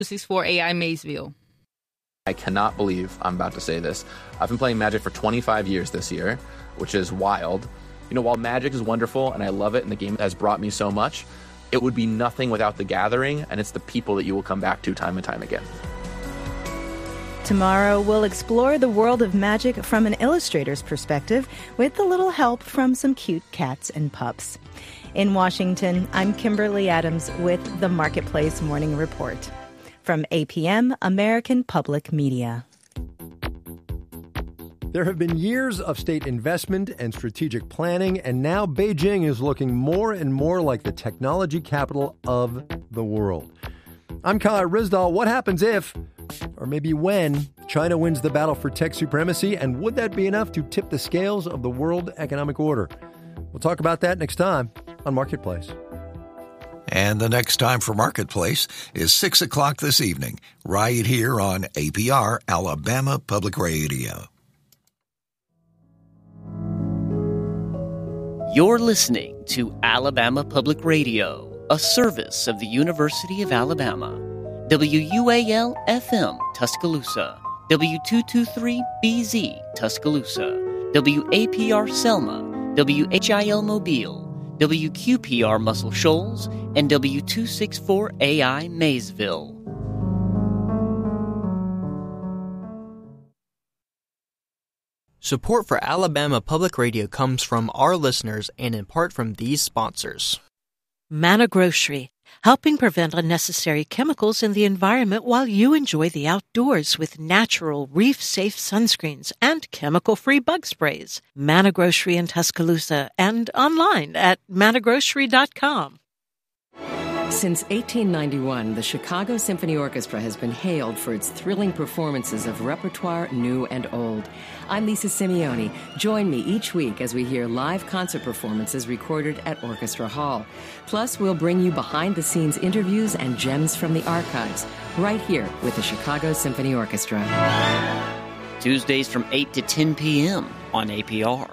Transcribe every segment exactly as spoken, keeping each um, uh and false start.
two sixty-four A I Maysville. I cannot believe I'm about to say this. I've been playing Magic for twenty-five years this year, which is wild. You know, while Magic is wonderful and I love it and the game has brought me so much, it would be nothing without the gathering, and it's the people that you will come back to time and time again. Tomorrow, we'll explore the world of Magic from an illustrator's perspective with a little help from some cute cats and pups. In Washington, I'm Kimberly Adams with the Marketplace Morning Report. From A P M, American Public Media. There have been years of state investment and strategic planning, and now Beijing is looking more and more like the technology capital of the world. I'm Kyle Rizdal. What happens if, or maybe when, China wins the battle for tech supremacy, and would that be enough to tip the scales of the world economic order? We'll talk about that next time on Marketplace. And the next time for Marketplace is six o'clock this evening, right here on A P R, Alabama Public Radio. You're listening to Alabama Public Radio, a service of the University of Alabama. W U A L F M, Tuscaloosa. W two twenty-three B Z, Tuscaloosa. W A P R, Selma. W H I L, Mobile. W Q P R, Muscle Shoals. And W two sixty-four A I, Maysville. Support for Alabama Public Radio comes from our listeners and in part from these sponsors. Manna Grocery, helping prevent unnecessary chemicals in the environment while you enjoy the outdoors with natural, reef-safe sunscreens and chemical-free bug sprays. Manna Grocery in Tuscaloosa and online at manna grocery dot com. Since eighteen ninety-one, the Chicago Symphony Orchestra has been hailed for its thrilling performances of repertoire new and old. I'm Lisa Simeone. Join me each week as we hear live concert performances recorded at Orchestra Hall. Plus, we'll bring you behind-the-scenes interviews and gems from the archives, right here with the Chicago Symphony Orchestra. Tuesdays from eight to ten p.m. on A P R.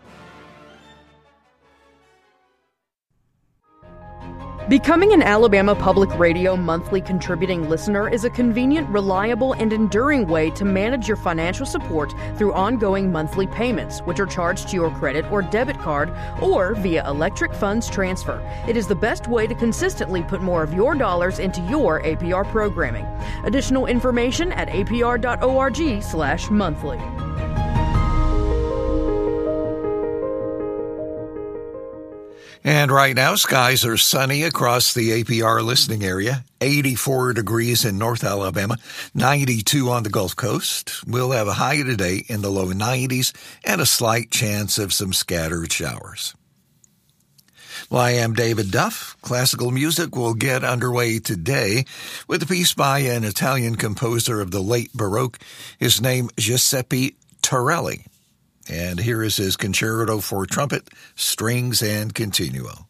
Becoming an Alabama Public Radio monthly contributing listener is a convenient, reliable, and enduring way to manage your financial support through ongoing monthly payments, which are charged to your credit or debit card or via electric funds transfer. It is the best way to consistently put more of your dollars into your A P R programming. Additional information at a p r dot org slash monthly. And right now, skies are sunny across the A P R listening area. eighty-four degrees in North Alabama, ninety-two on the Gulf Coast. We'll have a high today in the low nineties and a slight chance of some scattered showers. Well, I am David Duff. Classical music will get underway today with a piece by an Italian composer of the late Baroque. His name, Giuseppe Torelli. And here is his concerto for trumpet, strings, and continuo.